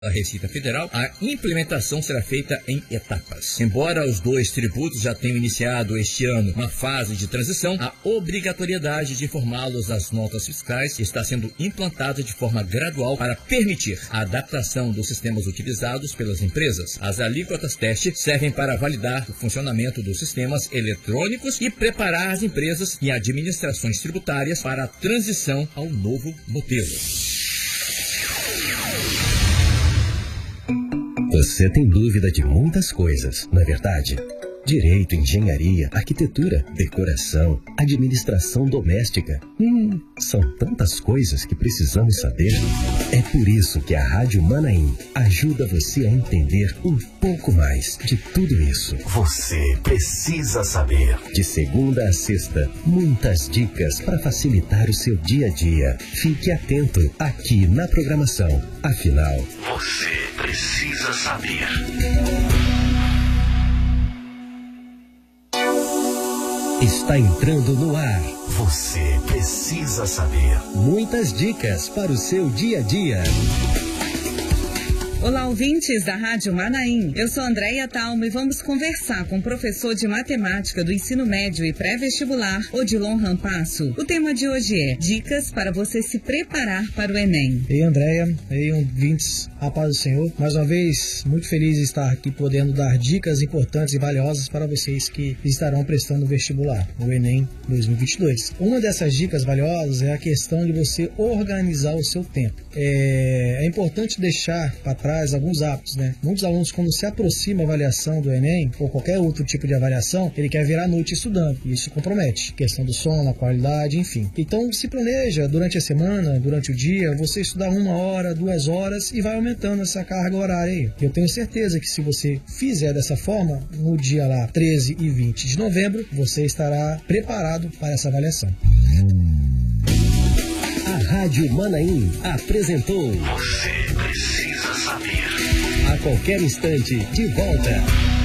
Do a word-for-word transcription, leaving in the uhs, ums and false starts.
da Receita Federal, a implementação será feita em etapas. Embora os dois tributos já tenham iniciado este ano uma fase de transição, a obrigatoriedade de informá-los das notas fiscais está sendo implantada de forma gradual para permitir a adaptação dos sistemas utilizados pelas empresas. As alíquotas teste servem para validar o funcionamento dos sistemas eletrônicos e preparar as empresas e administrações tributárias para a transição ao novo modelo. Você tem dúvida de muitas coisas, não é verdade? Direito, engenharia, arquitetura, decoração, administração doméstica. Hum, são tantas coisas que precisamos saber. É por isso que a Rádio Manaim ajuda você a entender um pouco mais de tudo isso. Você precisa saber. De segunda a sexta, muitas dicas para facilitar o seu dia a dia. Fique atento aqui na programação. Afinal, você precisa saber. Está entrando no ar. Você precisa saber. Muitas dicas para o seu dia a dia. Olá, ouvintes da Rádio Manaim. Eu sou Andréia Talmo e vamos conversar com o professor de matemática do ensino médio e pré-vestibular, Odilon Rampasso. O tema de hoje é dicas para você se preparar para o Enem. Ei, Andréia. Ei, ouvintes. A paz do Senhor. Mais uma vez, muito feliz de estar aqui podendo dar dicas importantes e valiosas para vocês que estarão prestando o vestibular, o Enem dois mil e vinte e dois. Uma dessas dicas valiosas é a questão de você organizar o seu tempo. É, é importante deixar para trás alguns hábitos, né? Muitos alunos, quando se aproxima a avaliação do Enem, ou qualquer outro tipo de avaliação, ele quer virar a noite estudando, e isso compromete. Questão do sono, a qualidade, enfim. Então, se planeja durante a semana, durante o dia, você estudar uma hora, duas horas, e vai aumentando essa carga horária aí. Eu tenho certeza que se você fizer dessa forma, no dia lá, treze e vinte de novembro, você estará preparado para essa avaliação. A Rádio Manaim apresentou Você Precisa Saber. A qualquer instante, de volta.